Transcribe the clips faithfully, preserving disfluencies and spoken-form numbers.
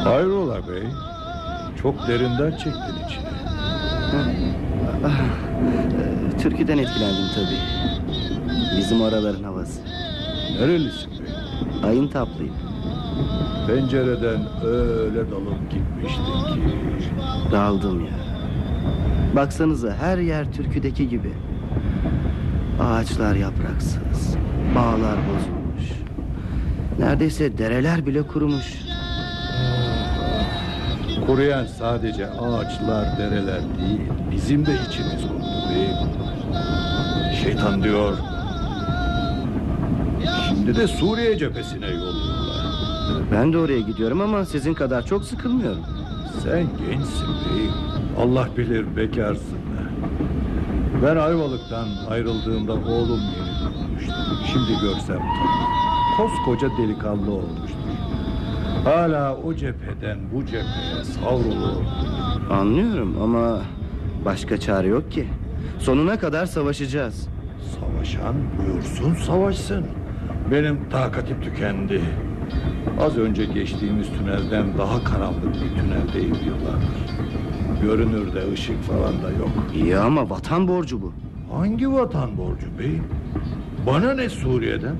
Hayrola bey? Çok derinden çektin içine. Türküden etkilendim tabii. Bizim oraların havası. Nerelisin bey? Ayıntaplıyım. Pencereden öyle dalıp gitmiştin ki. Daldım ya. Baksanıza, her yer türküdeki gibi. Ağaçlar yapraksız, bağlar bozulmuş. Neredeyse dereler bile kurumuş. Kuruyan sadece ağaçlar, dereler değil, bizim de içimiz kurudu beyim. Şeytan diyor, şimdi de Suriye cephesine yolluyorlar. Ben de oraya gidiyorum ama sizin kadar çok sıkılmıyorum. Sen gençsin beyim, Allah bilir bekarsın. Ben Ayvalık'tan ayrıldığımda oğlum yeni doğmuştu. Şimdi görsem tanırım. Koskoca delikanlı olmuştur. Hala o cepheden bu cepheye savrulur. Anlıyorum ama başka çare yok ki. Sonuna kadar savaşacağız. Savaşan buyursun savaşsın. Benim takatim tükendi. Az önce geçtiğimiz tünelden daha karanlık bir tüneldeyim yıllardır. Görünürde ışık falan da yok. İyi ama vatan borcu bu. Hangi vatan borcu beyim? Bana ne Suriye'den?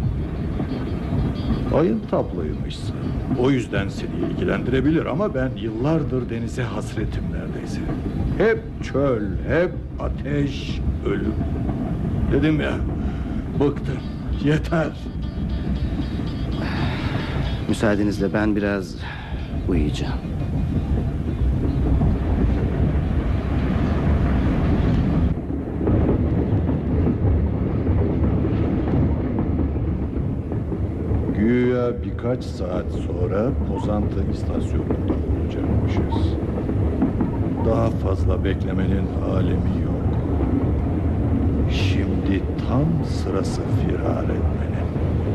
Ayın taplıymışsın. O yüzden seni ilgilendirebilir ama ben yıllardır denize hasretim neredeyse. Hep çöl, hep ateş, ölüm. Dedim ya, bıktım, yeter. Müsaadenizle ben biraz uyuyacağım. Güya birkaç saat sonra Pozantı istasyonunda olacakmışız. Daha fazla beklemenin alemi yok. Şimdi tam sırası firar etmenin.